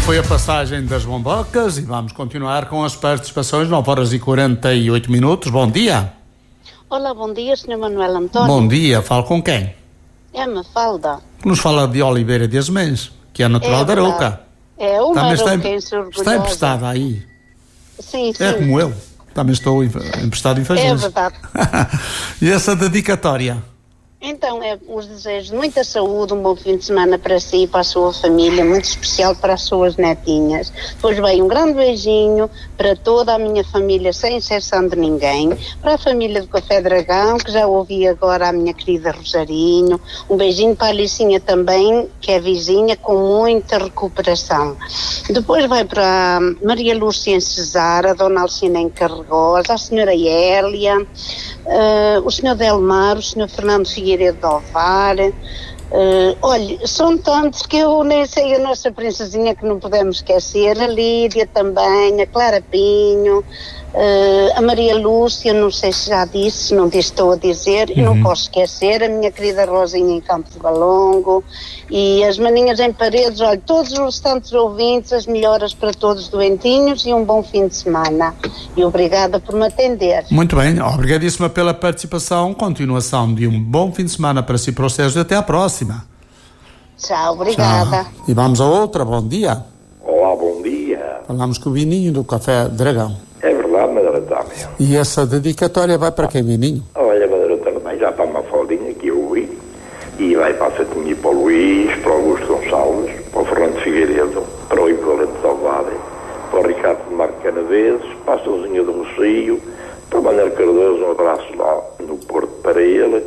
foi a passagem das bombocas e vamos continuar com as participações. 9h48. Bom dia. Olá, bom dia, Sr. Manuel António. Bom dia, falo com quem? É Mafalda. Nos fala de Oliveira de Asmens, que é natural da Arouca. É uma arouquense orgulhosa. Está emprestada aí? Sim. É como eu, também estou emprestado em Fazenda. É verdade. E essa dedicatória? Então, os desejos de muita saúde, um bom fim de semana para si e para a sua família, muito especial para as suas netinhas. Depois bem, um grande beijinho para toda a minha família, sem exceção de ninguém, para a família do Café Dragão, que já ouvi agora a minha querida Rosarinho, um beijinho para a Alicinha também, que é vizinha, com muita recuperação. Depois vai para a Maria Lúcia em Cesar, a Dona Alcina em Carregosa, a Senhora Hélia, o Sr. Delmar, o Sr. Fernando Figueiredo de Ovar. Olha, são tantos que eu nem sei, a nossa princesinha que não podemos esquecer, a Lídia também, a Clara Pinho, a Maria Lúcia, não sei se já disse, se não disse, estou a dizer, e não posso esquecer, a minha querida Rosinha em Campos de Galongo e as maninhas em Paredes. Olha, todos os restantes ouvintes, as melhoras para todos os doentinhos e um bom fim de semana. E obrigada por me atender. Muito bem, obrigadíssima pela participação, continuação de um bom fim de semana para si e para o Sérgio, até à próxima. Tchau, obrigada. Tchau. E vamos a outra, bom dia. Olá, bom dia. Falamos com o Vininho do Café Dragão. É verdade, Madre Antônio. E essa dedicatória vai para quem, Vininho? Olha, Madre Antônio, já está uma faldinha que eu vi. E vai para a Satinha, para o Luís, para o Augusto Gonçalves, para o Fernando Figueiredo, para o Ivo Valente Salvadre, para o Ricardo de Marco Canaveses, para a Souzinha do Rocio, para o Manuel Cardoso, um abraço lá no Porto para ele.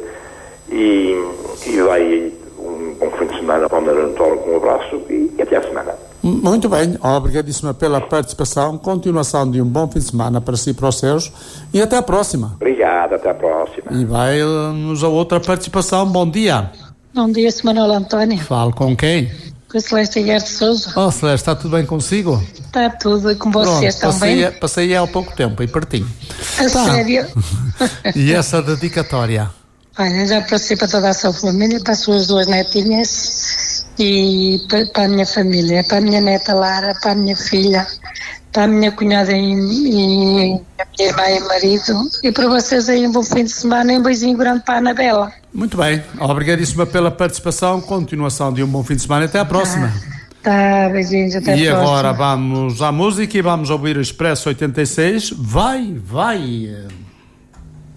E vai um bom fim de semana para o Madre Antônio, com um abraço e até a semana. Muito bem, obrigadíssima pela participação, continuação de um bom fim de semana para si e para o Sérgio e até a próxima. Obrigado, até a próxima. E vai-nos a outra participação, bom dia. Bom dia, Sr. Manuel António. Falo com quem? Com a Celeste Aguiar de Sousa. Oh, Celeste, está tudo bem consigo? Está tudo, e com vocês também? Passei há pouco tempo, aí pertinho. A sério? E essa dedicatória? Olha, já passei para toda a sua família, para as suas duas netinhas e para a minha família, para a minha neta Lara, para a minha filha, para a minha cunhada e a minha irmã e marido, e para vocês aí um bom fim de semana e um beijinho grande para a Anabela. Muito bem, obrigadíssima pela participação, continuação de um bom fim de semana, até à próxima. Tá, beijinhos, até a próxima. E agora vamos à música e vamos ouvir o Expresso 86, vai.